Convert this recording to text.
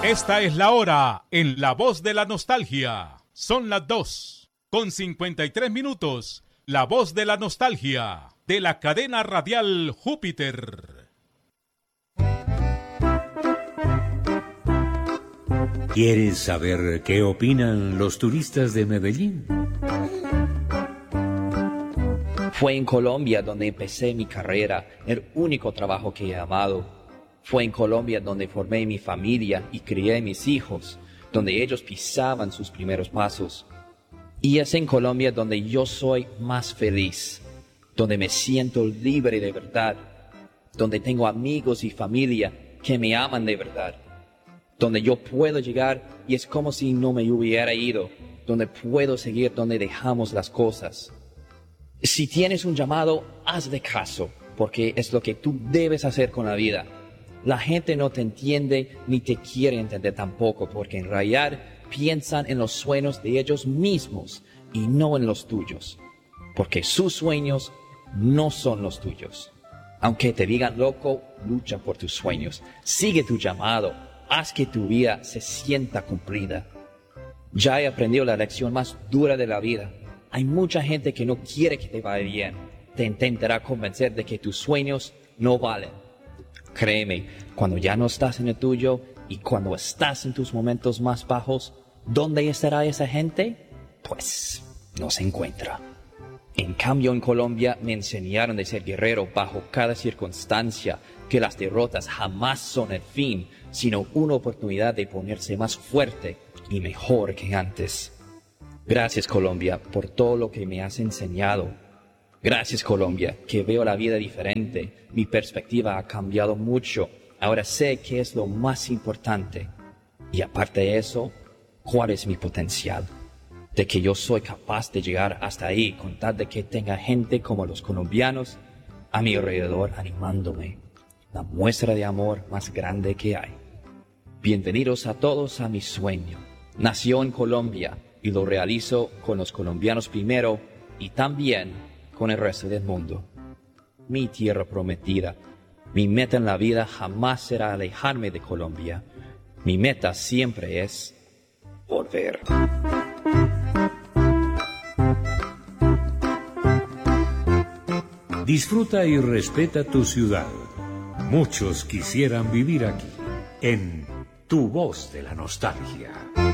Esta es la hora en La Voz de la Nostalgia. Son las 2:53. La Voz de la Nostalgia, de la cadena radial Júpiter. ¿Quieres saber qué opinan los turistas de Medellín? Fue en Colombia donde empecé mi carrera, el único trabajo que he amado. Fue en Colombia donde formé mi familia y crié mis hijos, donde ellos pisaban sus primeros pasos. Y es en Colombia donde yo soy más feliz, donde me siento libre de verdad, donde tengo amigos y familia que me aman de verdad, donde yo puedo llegar y es como si no me hubiera ido, donde puedo seguir donde dejamos las cosas. Si tienes un llamado, hazle caso, porque es lo que tú debes hacer con la vida. La gente no te entiende ni te quiere entender tampoco, porque en realidad piensan en los sueños de ellos mismos y no en los tuyos, porque sus sueños no son los tuyos. Aunque te digan loco, lucha por tus sueños, sigue tu llamado, haz que tu vida se sienta cumplida. Ya he aprendido la lección más dura de la vida. Hay mucha gente que no quiere que te vaya bien, te intentará convencer de que tus sueños no valen. Créeme, cuando ya no estás en el tuyo y cuando estás en tus momentos más bajos, ¿dónde estará esa gente? Pues no se encuentra. En cambio, en Colombia me enseñaron de ser guerrero bajo cada circunstancia, que las derrotas jamás son el fin, sino una oportunidad de ponerse más fuerte y mejor que antes. Gracias, Colombia, por todo lo que me has enseñado. Gracias, Colombia, que veo la vida diferente. Mi perspectiva ha cambiado mucho. Ahora sé qué es lo más importante. Y aparte de eso, ¿cuál es mi potencial? De que yo soy capaz de llegar hasta ahí con tal de que tenga gente como los colombianos a mi alrededor animándome. La muestra de amor más grande que hay. Bienvenidos a todos a mi sueño. Nació en Colombia y lo realizo con los colombianos primero y también con el resto del mundo. Mi tierra prometida. Mi meta en la vida jamás será alejarme de Colombia. Mi meta siempre es volver. Disfruta y respeta tu ciudad. Muchos quisieran vivir aquí, en Tu Voz de la Nostalgia.